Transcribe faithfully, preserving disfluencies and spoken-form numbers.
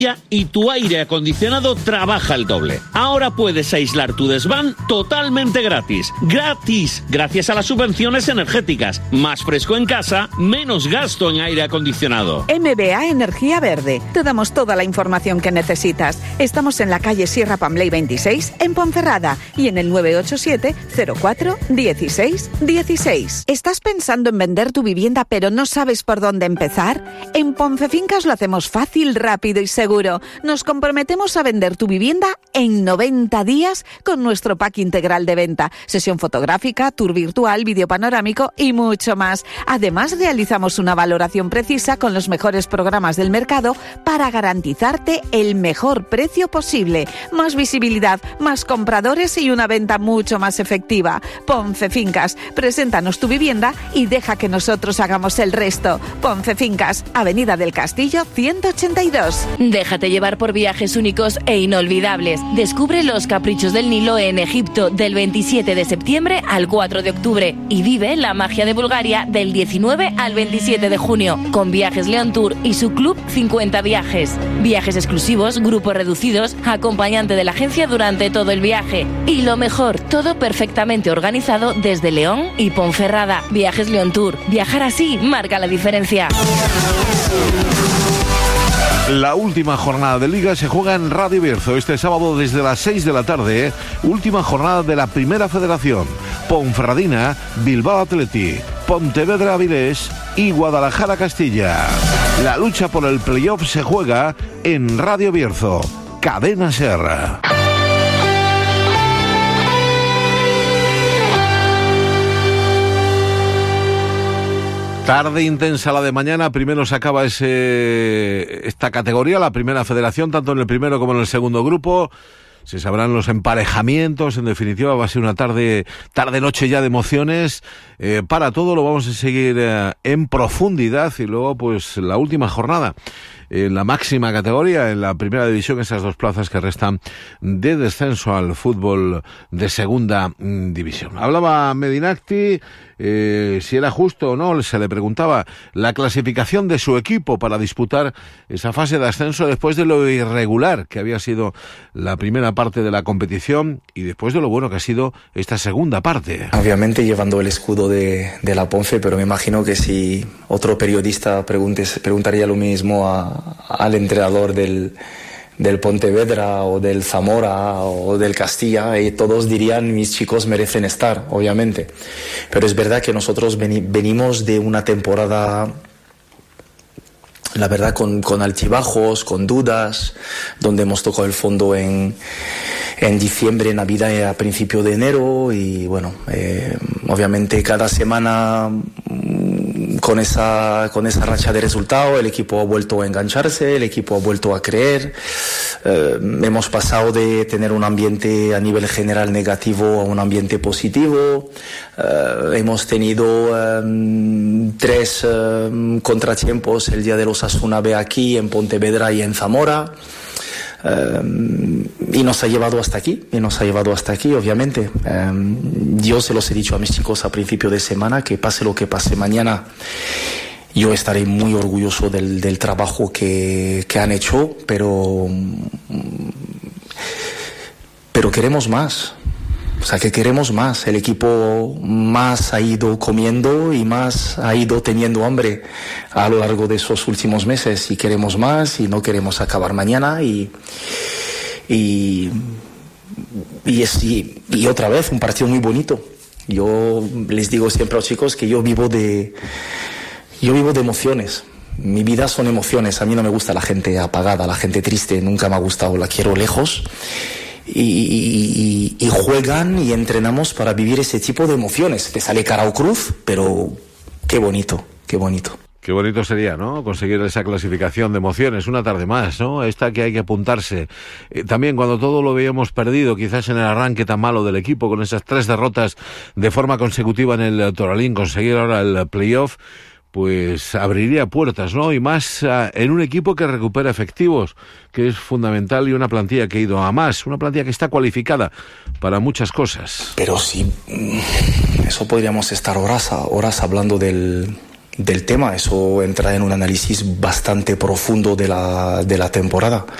y tu aire acondicionado trabaja el doble. Ahora puedes aislar tu desván totalmente gratis. ¡Gratis! Gracias a las subvenciones energéticas. Más fresco en casa, menos gasto en aire acondicionado. M B A Energía Verde. Te damos toda la información que necesitas. Estamos en la calle Sierra Pambley veintiséis, en Ponferrada, y en el nueve ocho siete cero cuatro dieciséis dieciséis. ¿Estás pensando en vender tu vivienda pero no sabes por dónde empezar? En Poncefincas lo hacemos fácil, rápido y seguro. Nos comprometemos a vender tu vivienda en noventa días con nuestro pack integral de venta, sesión fotográfica, tour virtual, vídeo panorámico y mucho más. Además, realizamos una valoración precisa con los mejores programas del mercado para garantizarte el mejor precio posible, más visibilidad, más compradores y una venta mucho más efectiva. Ponce Fincas, preséntanos tu vivienda y deja que nosotros hagamos el resto. Ponce Fincas, Avenida del Castillo ciento ochenta y dos. Déjate llevar por viajes únicos e inolvidables. Descubre los caprichos del Nilo en Egipto del veintisiete de septiembre al cuatro de octubre y vive la magia de Bulgaria del diecinueve al veintisiete de junio con Viajes León Tour y su club cincuenta viajes. Viajes exclusivos, grupos reducidos, acompañante de la agencia durante todo el viaje. Y lo mejor, todo perfectamente organizado desde León y Ponferrada. Viajes León Tour. Viajar así marca la diferencia. La última jornada de Liga se juega en Radio Bierzo este sábado desde las seis de la tarde. ¿eh? Última jornada de la Primera Federación. Ponferradina, Bilbao Athletic, Pontevedra Avilés y Guadalajara Castilla. La lucha por el playoff se juega en Radio Bierzo. Cadena Ser. Tarde intensa la de mañana. Primero se acaba ese, esta categoría, la Primera Federación, tanto en el primero como en el segundo grupo. Se sabrán los emparejamientos. En definitiva, va a ser una tarde, tarde-noche ya de emociones. Eh, para todo lo vamos a seguir eh, en profundidad. Y luego, pues, la última jornada en la máxima categoría, en la primera división, esas dos plazas que restan de descenso al fútbol de segunda mm, división. Hablaba Medinacti, eh, si era justo o no, se le preguntaba la clasificación de su equipo para disputar esa fase de ascenso después de lo irregular que había sido la primera parte de la competición y después de lo bueno que ha sido esta segunda parte. Obviamente llevando el escudo de, de la Ponfe, pero me imagino que si otro periodista pregunte, preguntaría lo mismo a al entrenador del, del Pontevedra o del Zamora o del Castilla, y todos dirían mis chicos merecen estar, obviamente. Pero es verdad que nosotros veni, venimos de una temporada, la verdad, con, con altibajos, con dudas, donde hemos tocado el fondo en, en diciembre, Navidad y a principio de enero, y bueno, eh, obviamente cada semana con esa, con esa racha de resultado el equipo ha vuelto a engancharse, el equipo ha vuelto a creer. Eh, hemos pasado de tener un ambiente a nivel general negativo a un ambiente positivo. Eh, hemos tenido eh, tres eh, contratiempos el día de los Osasuna B aquí, en Pontevedra y en Zamora. Uh, y nos ha llevado hasta aquí, y nos ha llevado hasta aquí, obviamente. Um, yo se los he dicho a mis chicos a principio de semana, que pase lo que pase mañana, yo estaré muy orgulloso del, del trabajo que, que han hecho, pero, pero queremos más. O sea, que queremos más. El equipo más ha ido comiendo y más ha ido teniendo hambre a lo largo de esos últimos meses. Y queremos más y no queremos acabar mañana. Y, y, y, es, y, y otra vez, un partido muy bonito. Yo les digo siempre a los chicos que yo vivo de, yo vivo de emociones. Mi vida son emociones. A mí no me gusta la gente apagada, la gente triste. Nunca me ha gustado, la quiero lejos. Y, y, y, y juegan y entrenamos para vivir ese tipo de emociones. Te sale cara o cruz, pero qué bonito, qué bonito. Qué bonito sería, ¿no? Conseguir esa clasificación de emociones, una tarde más, ¿no? Esta que hay que apuntarse. Eh, también cuando todo lo veíamos perdido, quizás en el arranque tan malo del equipo, con esas tres derrotas de forma consecutiva en el Toralín, conseguir ahora el playoff, pues abriría puertas, ¿no? Y más uh, en un equipo que recupera efectivos, que es fundamental, y una plantilla que ha ido a más, una plantilla que está cualificada para muchas cosas. Pero sí, eso podríamos estar horas, horas hablando del, del tema. Eso entra en un análisis bastante profundo de la, de la temporada.